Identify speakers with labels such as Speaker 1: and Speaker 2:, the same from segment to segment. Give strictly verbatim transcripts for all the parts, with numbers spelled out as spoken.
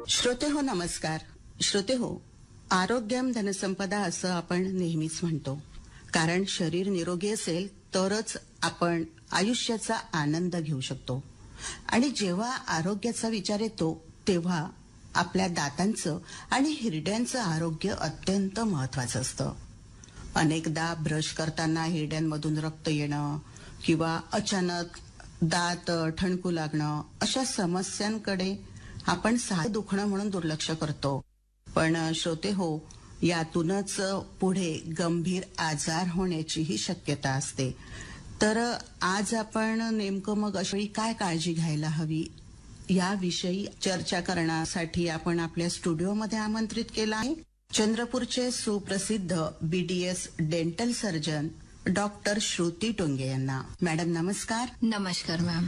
Speaker 1: श्रोते हो नमस्कार. श्रोते हो, आरोग्यम धनसंपदा असं आपण नेहमीच म्हणतो. कारण शरीर निरोगी असेल तरच आपण आयुष्याचा आनंद घेऊ शकतो. आणि जेव्हा आरोग्याचा विचार येतो तेव्हा आपल्या दातांचं आणि हिरड्यांचं आरोग्य अत्यंत महत्वाचं असतं. अनेकदा ब्रश करताना हिरड्यांमधून रक्त येणं किंवा अचानक दात ठणकू लागणं अशा समस्यांकडे आपण साधं दुखणं म्हणून दुर्लक्ष करतो. पण श्रोते हो, यातूनच पुढे गंभीर आजार होण्याचीही शक्यता असते. तर आज आपण नेमकं मग अशी काय काळजी घ्यायला हवी याविषयी चर्चा करण्यासाठी आपण आपल्या स्टुडिओमध्ये आमंत्रित केलं आहे चंद्रपूरचे सुप्रसिद्ध BDS dental surgeon doctor Shruti Tonge यांना. मॅडम नमस्कार.
Speaker 2: नमस्कार मॅम.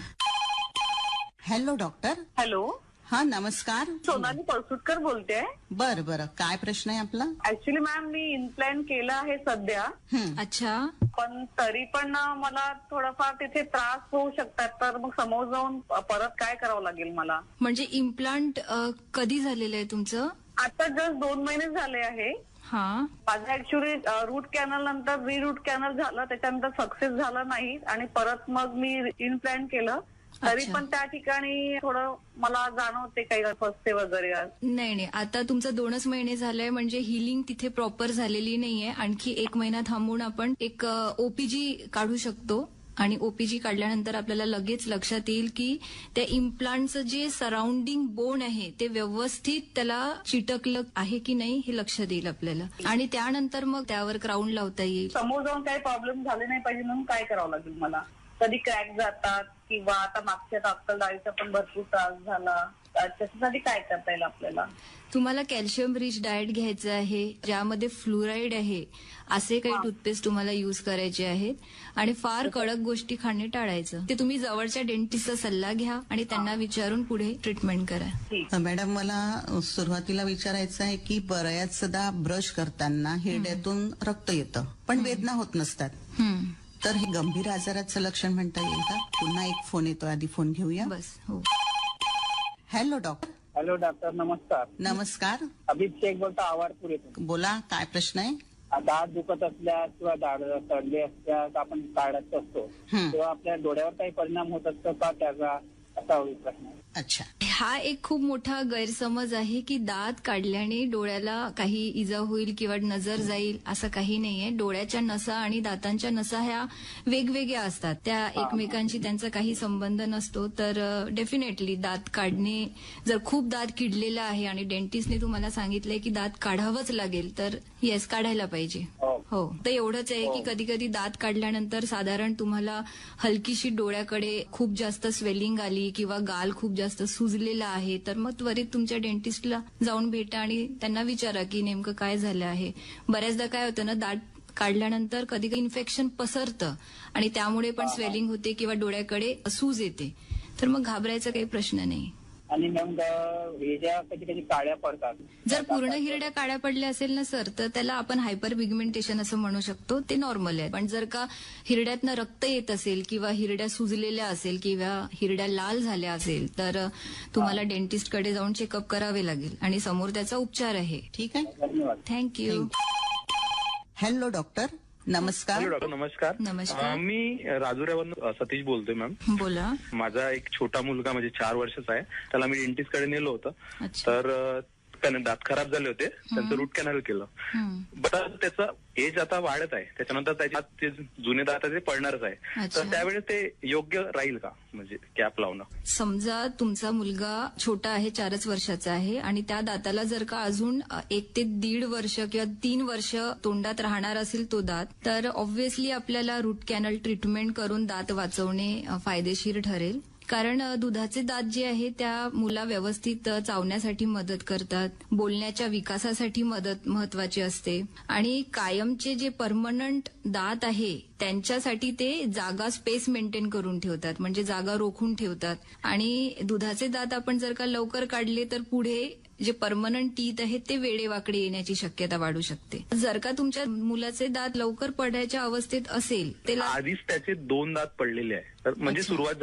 Speaker 1: Hello doctor.
Speaker 3: हॅलो.
Speaker 1: हा नमस्कार.
Speaker 3: सोनाली परसुटकर बोलते.
Speaker 1: बरं बरं, काय प्रश्न आहे आपला?
Speaker 3: ऍक्च्युली मॅम मी इम्प्लांट केलं आहे सध्या.
Speaker 2: अच्छा.
Speaker 3: पण तरी पण मला थोडाफार तिथे त्रास होऊ शकतात. तर मग समोर जाऊन परत काय करावं लागेल मला?
Speaker 2: म्हणजे इम्प्लांट कधी झालेलं आहे तुमचं?
Speaker 3: आता जस्ट दोन महिने झाले आहे.
Speaker 2: हा.
Speaker 3: माझं ऍक्च्युली रूट कॅनल नंतर री रूट कॅनल झालं, त्याच्यानंतर सक्सेस झालं नाही आणि परत मग मी इम्प्लांट केलं. तरी पण त्या ठिकाणी थोडं मला जाणवते काही फसते वगैरे.
Speaker 2: नाही नाही, आता तुमचं दोनच महिने झालंय म्हणजे हिलिंग तिथे प्रॉपर झालेली नाहीये. आणखी एक महिना थांबून आपण एक ओपीजी काढू शकतो. आणि ओपीजी काढल्यानंतर आपल्याला लगेच लक्षात येईल की त्या इम्प्लांटचं जे सराउंडिंग बोन आहे ते व्यवस्थित त्याला चिटकलं आहे की नाही हे लक्षात येईल आपल्याला. आणि त्यानंतर मग त्यावर क्राऊन लावता येईल.
Speaker 3: समोर जाऊन काही प्रॉब्लेम झाले नाही पाहिजे म्हणून काय करावं लागेल मला? कधी क्रॅक जातात किंवा आता मागच्या अक्कल दाढीचा पण भरपूर त्रास झाला, त्याच्यासाठी काय करता येईल आपल्याला?
Speaker 2: तुम्हाला कॅल्शियम रिच डाएट घ्यायचं आहे, ज्यामध्ये फ्लुराईड आहे असे काही टूथपेस्ट तुम्हाला युज करायचे आहेत. आणि फार कडक गोष्टी खाणे टाळायचं. ते तुम्ही जवळच्या डेंटिस्टचा सल्ला घ्या आणि त्यांना विचारून पुढे ट्रीटमेंट करा.
Speaker 1: मॅडम मला सुरुवातीला विचारायचं आहे की बऱ्याचदा ब्रश करताना हिरड्यातून रक्त येतं पण वेदना होत नसतात. तर हे गंभीर आजाराचं लक्षण म्हणता येईल का? पुन्हा एक फोन येतो, आधी फोन घेऊया.
Speaker 2: बस. हो.
Speaker 1: Hello doctor.
Speaker 4: हॅलो डॉक्टर, नमस्कार.
Speaker 1: नमस्कार.
Speaker 4: अभिषेक बोलतो, आवारपूर येतो.
Speaker 1: बोला, काय प्रश्न आहे?
Speaker 4: दात दुखत असल्या किंवा दाढ सडले असल्या आपण काढत असतो तेव्हा आपल्या डोळ्यावर काही परिणाम होत असतो का त्याचा, असा प्रश्न आहे.
Speaker 1: अच्छा.
Speaker 2: हा एक खूप मोठा गैरसमज आहे की दात काढल्याने डोळ्याला काही इजा होईल किंवा नजर जाईल, असं काही नाहीये. डोळ्याच्या नसा आणि दातांच्या नसा ह्या वेगवेगळ्या असतात, त्या एकमेकांशी त्यांचा काही संबंध नसतो. तर डेफिनेटली दात काढणे, जर खूप दात किडलेला आहे आणि डेंटिस्टने तुम्हाला सांगितलंय की दात काढावंच लागेल तर येस, काढायला पाहिजे. हो. तर एवढंच आहे की कधी कधी दात काढल्यानंतर साधारण तुम्हाला हलकीशी डोळ्याकडे खूप जास्त स्वेलिंग आली किंवा गाल खूप जास्त सुजलेला आहे तर मग त्वरित तुमच्या डेंटिस्टला जाऊन भेटा आणि त्यांना विचारा की नेमकं काय झालं आहे. बऱ्याचदा काय होतं ना, दात काढल्यानंतर कधी कधी इन्फेक्शन पसरतं आणि त्यामुळे पण स्वेलिंग होते किंवा डोळ्याकडे सूज येते. तर मग घाबरायचा काही प्रश्न नाही.
Speaker 4: आणि मग हिरड्या कधी कधी काळ्या पडतात.
Speaker 2: जर पूर्ण हिरड्या काळ्या पडल्या असेल ना सर, तर त्याला आपण हायपर पिगमेंटेशन असं म्हणू शकतो, ते नॉर्मल आहे. पण जर का हिरड्यातनं रक्त येत असेल किंवा हिरड्या सुजलेल्या असेल किंवा हिरड्या लाल झाल्या असेल तर तुम्हाला डेंटिस्टकडे जाऊन चेकअप करावे लागेल आणि समोर त्याचा उपचार आहे.
Speaker 1: ठीक आहे,
Speaker 4: धन्यवाद.
Speaker 2: थँक्यू.
Speaker 1: Hello doctor. नमस्कार.
Speaker 5: हॅलो डॉक्टर, नमस्कार.
Speaker 2: नमस्कार.
Speaker 5: मी राजुऱ्यावरून सतीश बोलतोय मॅम.
Speaker 2: बोला.
Speaker 5: माझा एक छोटा मुलगा म्हणजे चार वर्षाचा आहे, त्याला मी डेंटिस्ट कडे नेलं होतं. तर त्याने दात खराब झाले होते, त्यांचं रूट कॅनल केलं. बट त्याचं एज आता वाढत आहे, त्याच्यानंतर त्याचे जुने दात ते पडणारच आहे. तर त्यावेळेस ते योग्य राहील का, म्हणजे कॅप लावणं?
Speaker 2: समजा तुमचा मुलगा छोटा आहे, चारच वर्षाचा आहे आणि त्या दाताला जर का अजून एक ते दीड वर्ष किंवा तीन वर्ष तोंडात राहणार असेल तो दात, तर ऑब्व्हियसली आपल्याला रूट कॅनल ट्रीटमेंट करून दात वाचवणे फायदेशीर ठरेल. कारण दुधाचे दात जे आहे त्या मुला व्यवस्थित चावण्यासाठी मदत करतात, बोलण्याच्या विकासासाठी मदत महत्वाची असते आणि कायमचे जे परमनंट दात आहे त्यांच्यासाठी ते जागा स्पेस मेंटेन करून ठेवतात, म्हणजे जागा रोखून ठेवतात. आणि दुधाचे दात आपण जर का लवकर काढले तर पुढे जे परमनंट टीथ आहेत ते वेडेवाकडे येण्याची शक्यता वाढू शकते. जर का तुमच्या मुलाचे दात लवकर पडायच्या अवस्थेत असेल, त्याला
Speaker 5: आधीच त्याचे दोन दात पडलेले आहे, तर म्हणजे सुरुवात